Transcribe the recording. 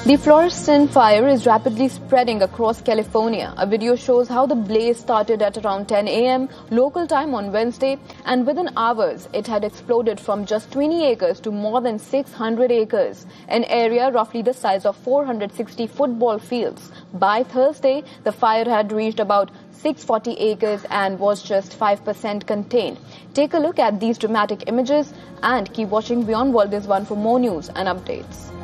The fluorescent fire is rapidly spreading across California. A video shows how the blaze started at around 10 a.m. local time on Wednesday, and within hours it had exploded from just 20 acres to more than 600 acres, an area roughly the size of 460 football fields. By Thursday, the fire had reached about 640 acres and was just 5% contained. Take a look at these dramatic images and keep watching Beyond World is One for more news and updates.